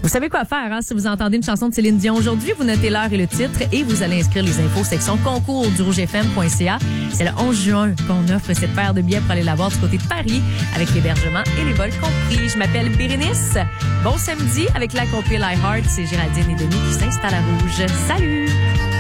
savez quoi faire, hein? Si vous entendez une chanson de Céline Dion aujourd'hui, vous notez l'heure et le titre et vous allez inscrire les infos section concours du rougefm.ca. C'est le 11 juin qu'on offre cette paire de billets pour aller la voir du côté de Paris avec l'hébergement et les vols compris. Je m'appelle Bérénice. Bon samedi avec la compil iHeart. C'est Géraldine et Denis qui s'installent à Rouge. Salut!